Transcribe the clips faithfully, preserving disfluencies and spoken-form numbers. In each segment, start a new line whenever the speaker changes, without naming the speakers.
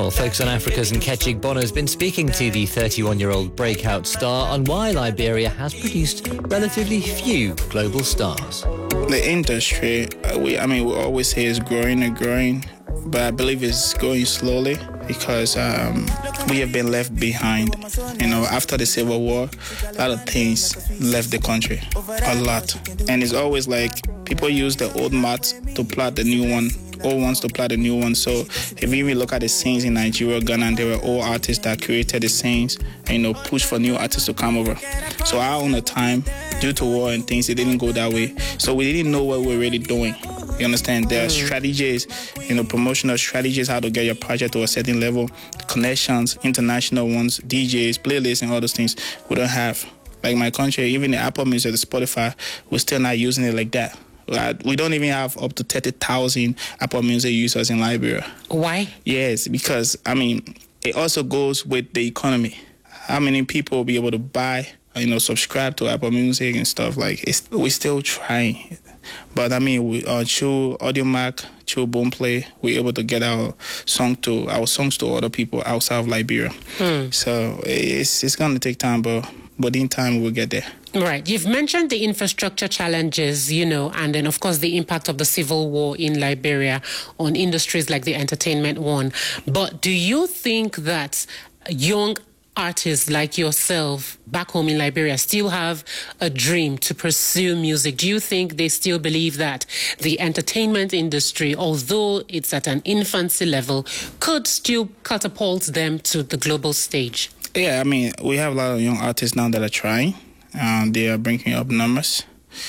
Well, Focus on Africa's Nkechig Bono has been speaking to the thirty-one-year-old breakout star on why Liberia has produced relatively few global stars.
The industry, uh, we, I mean, we always say it's growing and growing, but I believe it's going slowly because um, we have been left behind. You know, after the Civil War, a lot of things left the country, a lot. And it's always like people use the old mats to plot the new one, old ones to plot the new one. So if you even look at the scenes in Nigeria, Ghana, and there were old artists that created the scenes and, you know, pushed for new artists to come over. So our own time, due to war and things, it didn't go that way. So we didn't know what we were really doing. You understand? There are mm. strategies, you know, promotional strategies, how to get your project to a certain level, connections, international ones, D Js, playlists, and all those things we don't have. Like my country, even the Apple Music, the Spotify, we're still not using it like that. We don't even have up to thirty thousand Apple Music users in Liberia.
Why?
Yes, because, I mean, it also goes with the economy. How many people will be able to buy, you know, subscribe to Apple Music and stuff? Like, it's, we're still trying. But, I mean, we, uh, through AudioMac, through Boomplay, we're able to get our song to our songs to other people outside of Liberia. Hmm. So it's, it's going to take time, but, but in time, we'll get there.
Right. You've mentioned the infrastructure challenges, you know, and then, of course, the impact of the civil war in Liberia on industries like the entertainment one. But do you think that young artists like yourself back home in Liberia still have a dream to pursue music? Do you think they still believe that the entertainment industry, although it's at an infancy level, could still catapult them to the global stage?
Yeah, I mean, we have a lot of young artists now that are trying. Um, they are bringing up numbers,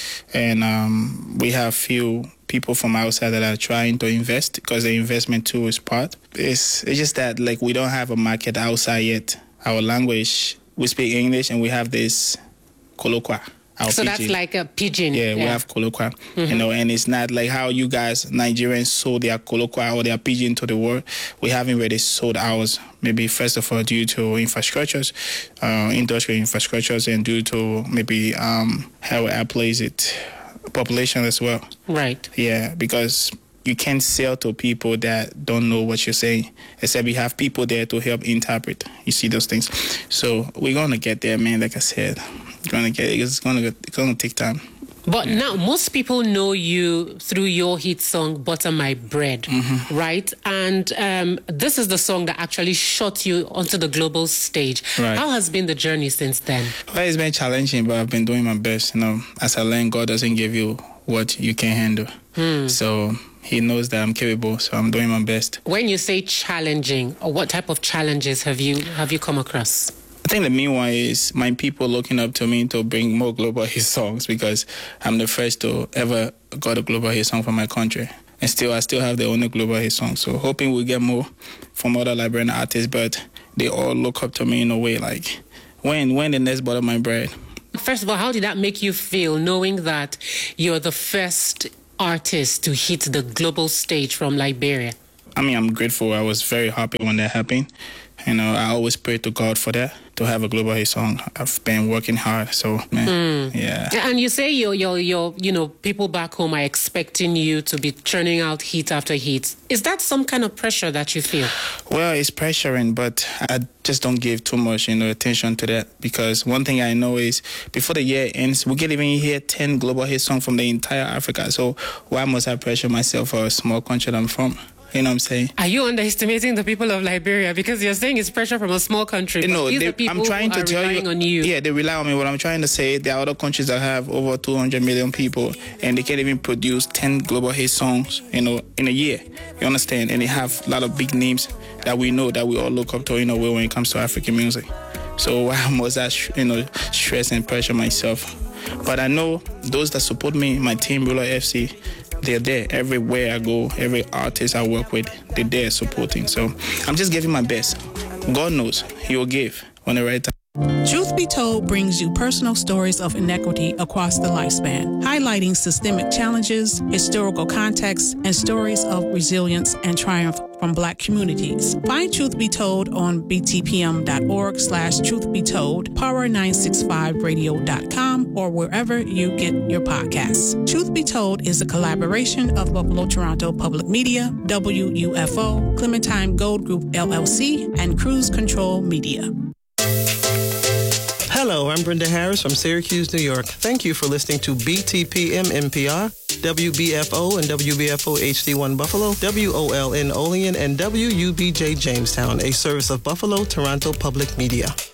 and um, we have few people from outside that are trying to invest because the investment too is part. It's, it's just that like we don't have a market outside yet. Our language, we speak English and we have this colloquia.
So that's like a pidgin.
Yeah, yeah. We have colloquia, mm-hmm. you know, and it's not like how you guys, Nigerians, sold their colloquia or their pidgin to the world. We haven't really sold ours. Maybe first of all due to infrastructures, uh, industrial infrastructures, and due to maybe um, how it plays it, population as well.
Right.
Yeah, because you can't sell to people that don't know what you're saying, except you have people there to help interpret. You see those things. So we're gonna get there, man. Like I said, we're gonna get it. It's gonna it's gonna take time.
But yeah. Now, most people know you through your hit song, Butter My Bread, mm-hmm. right? And um, this is the song that actually shot you onto the global stage. Right. How has been the journey since then?
Well, it's been challenging, but I've been doing my best. You know, as I learn, God doesn't give you what you can handle. Hmm. So He knows that I'm capable, so I'm doing my best.
When you say challenging, or what type of challenges have you have you come across?
I think the main one is my people looking up to me to bring more global hit songs because I'm the first to ever got a global hit song from my country. And still, I still have the only global hit song. So hoping we'll get more from other Liberian artists, but they all look up to me in a way like, when, when the next Butter My Bread?
First of all, how did that make you feel, knowing that you're the first artist to hit the global stage from Liberia?
I mean, I'm grateful. I was very happy when that happened. You know, I always pray to God for that, to have a global hit song. I've been working hard, so, man, mm. yeah.
And you say your, your, your, you know, people back home are expecting you to be churning out hit after hit. Is that some kind of pressure that you feel?
Well, it's pressuring, but I just don't give too much, you know, attention to that. Because one thing I know is, before the year ends, we can even hear ten global hit songs from the entire Africa. So why must I pressure myself for a small country that I'm from? You know what I'm saying?
Are you underestimating the people of Liberia? Because you're saying it's pressure from a small country.
You know,
these
they,
are people
I'm trying
who
to
are
tell
relying
you,
on you.
Yeah, they rely on me. What I'm trying to say, there are other countries that have over two hundred million people, and they can't even produce ten global hit songs, you know, in a year. You understand? And they have a lot of big names that we know, that we all look up to, you know, when it comes to African music. So why must I, you know, stress and pressure myself? But I know those that support me, my team, Ruler F C, they're there everywhere I go. Every artist I work with, they're there supporting. So I'm just giving my best. God knows He will give on the right time.
Truth Be Told brings you personal stories of inequity across the lifespan, highlighting systemic challenges, historical context, and stories of resilience and triumph from Black communities. Find Truth Be Told on btpm.org slash truth be told, power nine sixty-five radio dot com, or wherever you get your podcasts. Truth Be Told is a collaboration of Buffalo Toronto Public Media, W U F O, Clementine Gold Group L L C, and Cruise Control Media.
Hello, I'm Brenda Harris from Syracuse, New York. Thank you for listening to B T P M N P R, W B F O and W B F O H D one Buffalo, W O L N Olean, and W U B J Jamestown, a service of Buffalo Toronto Public Media.